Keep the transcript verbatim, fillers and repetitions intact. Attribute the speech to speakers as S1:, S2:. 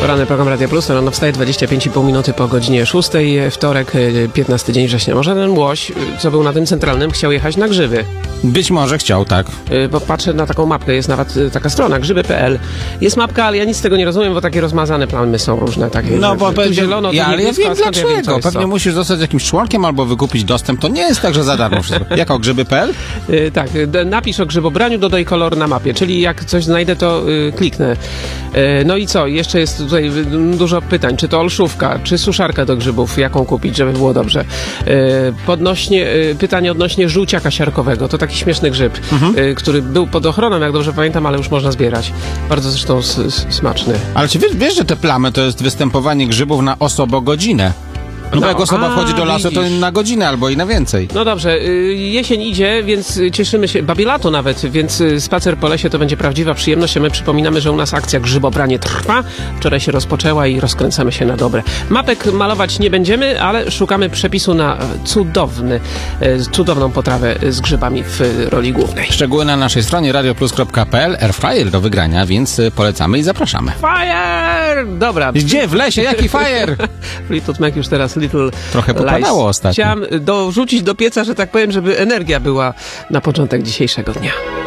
S1: Poranny program Radia Plus, rano wstaje dwadzieścia pięć i pół minuty po godzinie szóstej, wtorek, piętnasty dzień września. Może ten łoś, co był na tym centralnym, chciał jechać na grzyby.
S2: Być może chciał, tak.
S1: Bo patrzę na taką mapkę, jest nawet taka strona, grzyby kropka pe el. Jest mapka, ale ja nic z tego nie rozumiem, bo takie rozmazane plamy są różne. Takie,
S2: no bo
S1: tu zielono, tu
S2: ja, ale ja wiem dlaczego. Ja wiem, Pewnie
S1: co.
S2: musisz zostać jakimś członkiem albo wykupić dostęp. To nie jest tak, że za darmo wszystko. Jak o grzyby kropka pe el?
S1: Yy, tak, napisz o grzybobraniu, dodaj kolor na mapie, czyli jak coś znajdę, to yy, kliknę. Yy, no i co? Jeszcze jest tutaj dużo pytań. Czy to olszówka, czy suszarka do grzybów? Jaką kupić, żeby było dobrze? Yy, podnośnie, yy, pytanie odnośnie żółciaka siarkowego. To taki śmieszny grzyb, mhm. yy, który był pod ochroną, jak dobrze pamiętam, ale już można zbierać. Bardzo zresztą s- s- smaczny.
S2: Ale czy wiesz, wiesz, że te plamy to jest występowanie grzybów na osobogodzinę? No, no bo jak osoba a, wchodzi do lasu, widzisz. To na godzinę albo i na więcej.
S1: No dobrze, y, jesień idzie, więc cieszymy się, bawi lato nawet, więc y, spacer po lesie to będzie prawdziwa przyjemność, a my przypominamy, że u nas akcja grzybobranie trwa. Wczoraj się rozpoczęła i rozkręcamy się na dobre. Mapek malować nie będziemy, ale szukamy przepisu na cudowny, y, cudowną potrawę z grzybami w y, roli głównej.
S2: Szczegóły na naszej stronie radioplus kropka pe el. Airfryer do wygrania, więc polecamy i zapraszamy.
S1: Fire! Dobra.
S2: Gdzie? W lesie? Jaki fire?
S1: Fleetwood Mac już teraz Little
S2: Trochę popadało
S1: Lies.
S2: ostatnio.
S1: Chciałam dorzucić do pieca, że tak powiem, żeby energia była na początek dzisiejszego dnia.